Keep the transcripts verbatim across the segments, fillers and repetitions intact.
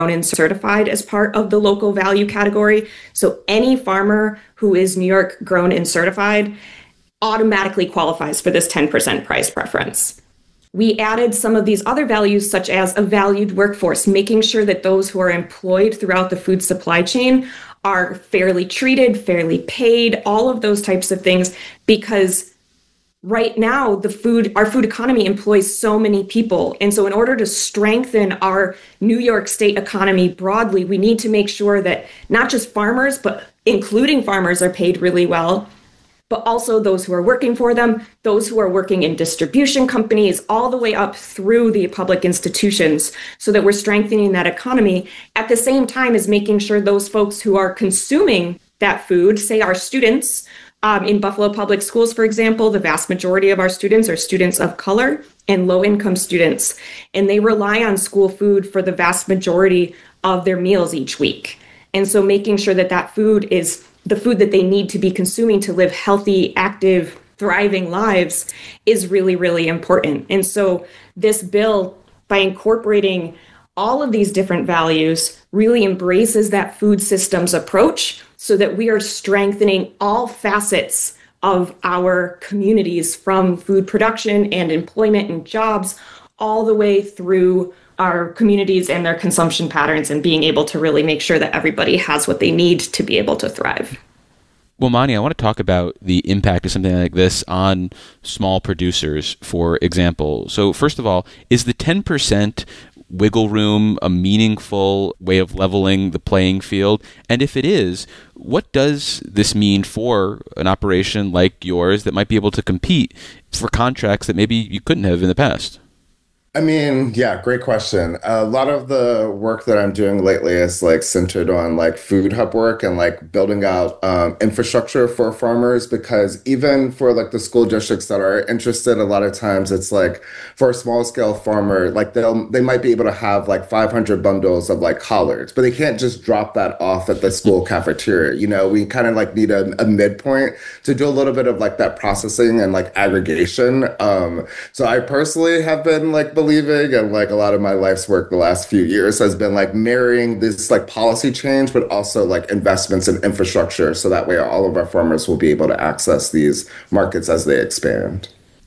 and certified as part of the local value category. So any farmer who is New York grown and certified automatically qualifies for this ten percent price preference. We added some of these other values, such as a valued workforce, making sure that those who are employed throughout the food supply chain are fairly treated, fairly paid, all of those types of things, because right now, the food, our food economy employs so many people. And so in order to strengthen our New York State economy broadly, we need to make sure that not just farmers, but including farmers, are paid really well, but also those who are working for them, those who are working in distribution companies, all the way up through the public institutions, so that we're strengthening that economy at the same time as making sure those folks who are consuming that food, say our students, Um, in Buffalo Public Schools, for example, the vast majority of our students are students of color and low-income students, and they rely on school food for the vast majority of their meals each week. And so making sure that that food is the food that they need to be consuming to live healthy, active, thriving lives is really, really important. And so this bill, by incorporating all of these different values, really embraces that food systems approach, so that we are strengthening all facets of our communities, from food production and employment and jobs, all the way through our communities and their consumption patterns, and being able to really make sure that everybody has what they need to be able to thrive. Well, Mani, I want to talk about the impact of something like this on small producers, for example. So first of all, is the ten percent wiggle room a meaningful way of leveling the playing field? And if it is, what does this mean for an operation like yours that might be able to compete for contracts that maybe you couldn't have in the past? I mean, yeah, great question. A lot of the work that I'm doing lately is like centered on like food hub work and like building out um, infrastructure for farmers, because even for like the school districts that are interested, a lot of times it's like for a small scale farmer, like they'll, they might be able to have like five hundred bundles of like collards, but they can't just drop that off at the school cafeteria. You know, we kind of like need a, a midpoint to do a little bit of like that processing and like aggregation. Um, so I personally have been like believing, and like a lot of my life's work the last few years has been like marrying this like policy change, but also like investments in infrastructure, so that way all of our farmers will be able to access these markets as they expand.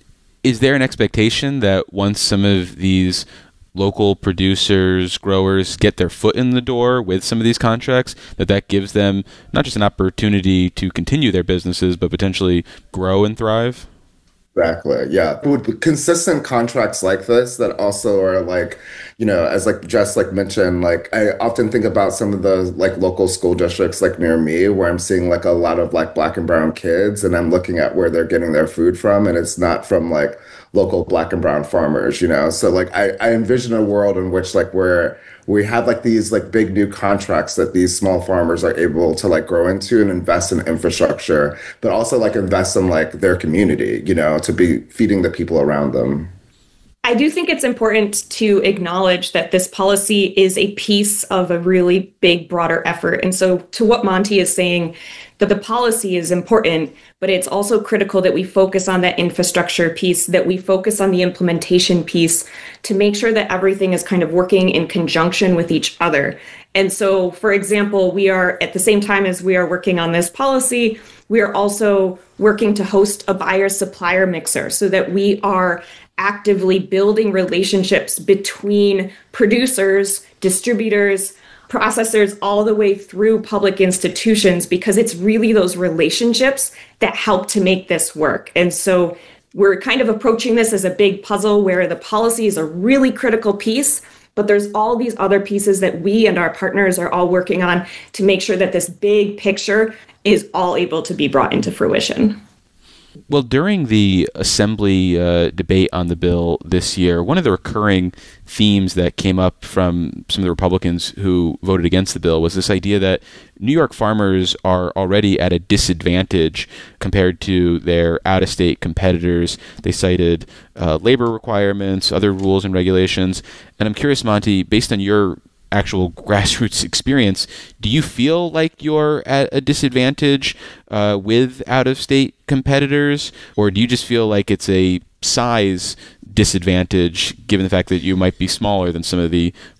Is there an expectation that once some of these local producers, growers get their foot in the door with some of these contracts, that that gives them not just an opportunity to continue their businesses, but potentially grow and thrive? Exactly. Yeah. With consistent contracts like this that also are like, you know, as like Jess like mentioned, like I often think about some of the like local school districts like near me, where I'm seeing like a lot of like Black and brown kids, and I'm looking at where they're getting their food from, and it's not from like local Black and brown farmers, you know? So like I, I envision a world in which like where we have like these like big new contracts that these small farmers are able to like grow into and invest in infrastructure, but also like invest in like their community, you know, to be feeding the people around them. I do think it's important to acknowledge that this policy is a piece of a really big, broader effort. And so to what Monty is saying, that the policy is important, but it's also critical that we focus on that infrastructure piece, that we focus on the implementation piece, to make sure that everything is kind of working in conjunction with each other. And so, for example, we are, at the same time as we are working on this policy, we are also working to host a buyer-supplier mixer, so that we are actively building relationships between producers, distributors, processors, all the way through public institutions, because it's really those relationships that help to make this work. And so we're kind of approaching this as a big puzzle where the policy is a really critical piece, but there's all these other pieces that we and our partners are all working on to make sure that this big picture is all able to be brought into fruition. Well, during the Assembly uh, debate on the bill this year, one of the recurring themes that came up from some of the Republicans who voted against the bill was this idea that New York farmers are already at a disadvantage compared to their out-of-state competitors. They cited uh, labor requirements, other rules and regulations. And I'm curious, Monty, based on your actual grassroots experience, do you feel like you're at a disadvantage uh, with out-of-state competitors, or do you just feel like it's a size disadvantage given the fact that you might be smaller than some of the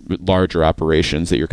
larger operations that you're